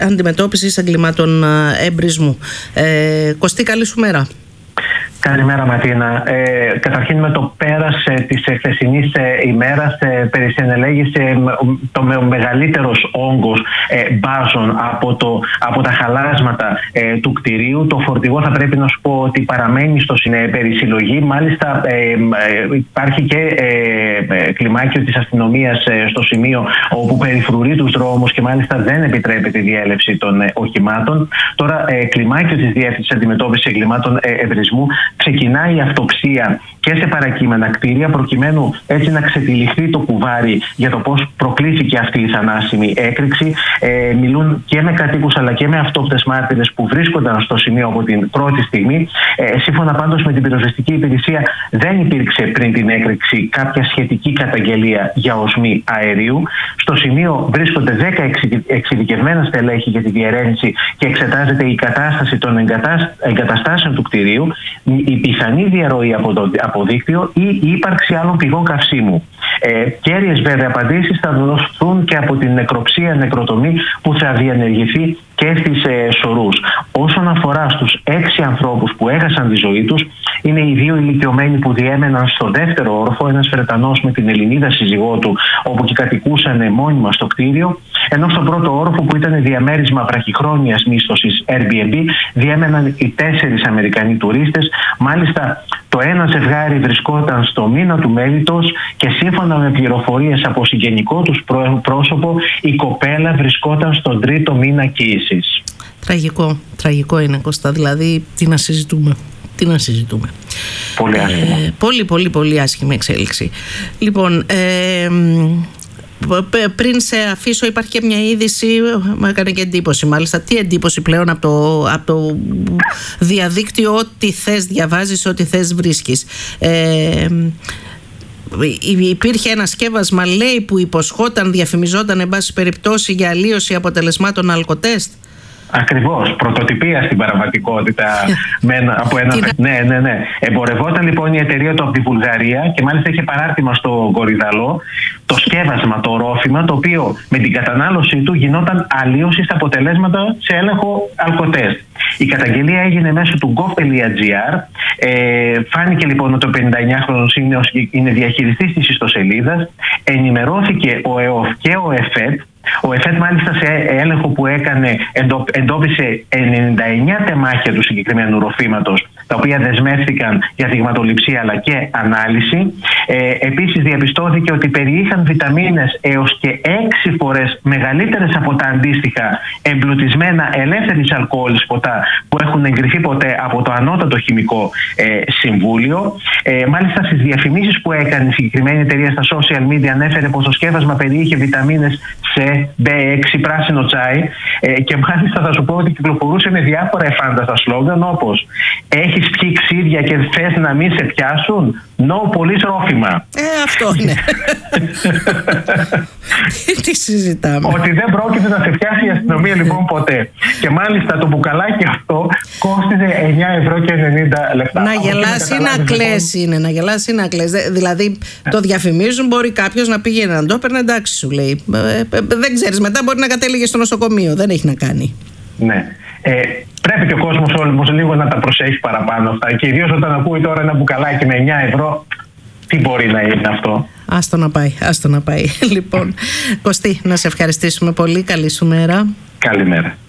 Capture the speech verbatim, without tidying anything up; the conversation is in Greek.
αντιμετώπισης εγκλημάτων εμπρισμού. Ε, Κωστή, καλή σου μέρα. Καλημέρα Ματίνα. Ε, καταρχήν με το πέρας ε, της χθεσινής ε, ημέρας ε, περισυνελέγησε το με, μεγαλύτερος όγκος ε, μπάζων από, το, από τα χαλάσματα ε, του κτηρίου. Το φορτηγό θα πρέπει να σου πω ότι παραμένει στο ε, περισυλλογή. Μάλιστα ε, ε, υπάρχει και ε, ε, κλιμάκιο της αστυνομίας ε, στο σημείο όπου περιφρουρεί τους δρόμους και μάλιστα δεν επιτρέπεται η διέλευση των ε, οχημάτων. Τώρα ε, κλιμάκιο της Διεύθυνσης Αντιμετώπισης Εγκλημάτων ε, Εμπρισμού ξεκινάει η αυτοψία και σε παρακείμενα κτίρια προκειμένου έτσι να ξετυλιχθεί το κουβάρι για το πώς προκλήθηκε αυτή η θανάσιμη έκρηξη. Ε, μιλούν και με κατοίκους αλλά και με αυτόπτες μάρτυρες που βρίσκονταν στο σημείο από την πρώτη στιγμή. Ε, σύμφωνα πάντως με την πυροσβεστική υπηρεσία δεν υπήρξε πριν την έκρηξη κάποια σχετική καταγγελία για οσμή αερίου. Στο σημείο βρίσκονται δέκα εξειδικευμένα στελέχη για τη διερεύνηση και εξετάζεται η κατάσταση των εγκαταστάσεων του κτηρίου, η πιθανή διαρροή από το αποδίκτυο ή η ύπαρξη άλλων πηγών καυσίμου. Ε, κέρυες βέβαια απαντήσεις θα δοθούν και από την νεκροψία νεκροτομή που θα διενεργηθεί και στις ε, Σωρούς. Όσον αφορά στους έξι ανθρώπους που έχασαν τη ζωή τους, είναι οι δύο ηλικιωμένοι που διέμεναν στο δεύτερο όροφο, ένας Βρετανός με την Ελληνίδα σύζυγό του, όπου και κατοικούσαν μόνιμα στο κτίριο, ενώ στον πρώτο όροφο, που ήταν διαμέρισμα βραχυχρόνιας μίσθωσης Airbnb, διέμεναν οι τέσσερις Αμερικανοί τουρίστες. Μάλιστα, το ένα ζευγάρι βρισκόταν στο μήνα του μέλιτος και σύμφωνα με πληροφορίες από συγγενικό τους πρόσωπο, η κοπέλα βρισκόταν στον τρίτο μήνα κοίησης. Τραγικό, τραγικό είναι, Κώστα, δηλαδή τι να συζητούμε. Τι να συζητούμε. Πολύ άσχημα. Ε, πολύ, πολύ, πολύ άσχημη εξέλιξη. Λοιπόν, ε, πριν σε αφήσω, υπάρχει και μια είδηση, μου έκανε και εντύπωση μάλιστα. Τι εντύπωση πλέον από το, από το διαδίκτυο, ό,τι θες διαβάζεις, ό,τι θες βρίσκεις. Ε, υπήρχε ένα σκεύασμα, λέει, που υποσχόταν, διαφημιζόταν εν πάση περιπτώσει για αλλίωση αποτελεσμάτων αλκοτέστ. Ακριβώς, πρωτοτυπία στην παραβατικότητα με ένα, από ένα... ναι, ναι, ναι. Εμπορευόταν λοιπόν η εταιρεία του από τη Βουλγαρία και μάλιστα είχε παράρτημα στο Κορυδαλό το σκεύασμα, το ορόφημα, το οποίο με την κατανάλωσή του γινόταν αλλίωση στα αποτελέσματα σε έλεγχο αλκοτέστ. Η καταγγελία έγινε μέσω του gov τελεία gr. Ε, φάνηκε λοιπόν ότι ο πενηνταεννιάχρονος είναι, είναι διαχειριστής της ιστοσελίδας. Ενημερώθηκε ο ΕΟΦ και ο ΕΦΕΤ. Ο ΕΦΕΤ μάλιστα σε έλεγχο που έκανε εντό, εντόπισε ενενήντα εννέα τεμάχια του συγκεκριμένου ροφήματος, τα οποία δεσμεύτηκαν για δειγματοληψία αλλά και ανάλυση. Ε, επίσης διαπιστώθηκε ότι περιείχαν βιταμίνες έως και έξι φορές μεγαλύτερες από τα αντίστοιχα εμπλουτισμένα ελεύθερης αλκοόλης ποτά που έχουν εγκριθεί ποτέ από το ανώτατο χημικό ε, συμβούλιο. Ε, μάλιστα στις διαφημίσεις που έκανε η συγκεκριμένη εταιρεία στα social media ανέφερε πως το σκεύασμα περιείχε βιταμίνες σε μπι έξι, πράσινο τσάι, ε, και μάλιστα θα σου πω ότι κυκλοφορούσε με διάφορα εφάνταστα σλόγγαν όπως «Έχεις πιει ξύδια και θες να μην σε πιάσουν? No, πολύ ρόφημα». Ε, αυτό είναι. Τι συζητάμε. Ότι δεν πρόκειται να σε πιάσει η αστυνομία λοιπόν ποτέ. Και μάλιστα το μπουκαλάκι αυτό κόστιζε εννιά ευρώ και ενενήντα λεπτά. Να γελάσει ή να κλέσει είναι. Να γελάσει ή να κλέσει. Δηλαδή το διαφημίζουν, μπορεί κάποιος να πήγαινε να το έπαιρνε, εντάξει σου λέει. Δεν ξέρεις, μετά μπορεί να κατέληγε στο νοσοκομείο. Δεν έχει να κάνει. Ναι. Ε, πρέπει και ο κόσμος όμως λίγο να τα προσέχει παραπάνω αυτά. Και ιδίως όταν ακούει τώρα ένα μπουκαλάκι με εννιά ευρώ, τι μπορεί να είναι αυτό. Άστο να πάει, άστο να πάει. Λοιπόν, Κωστή, να σε ευχαριστήσουμε πολύ. Καλή σου μέρα. Καλημέρα.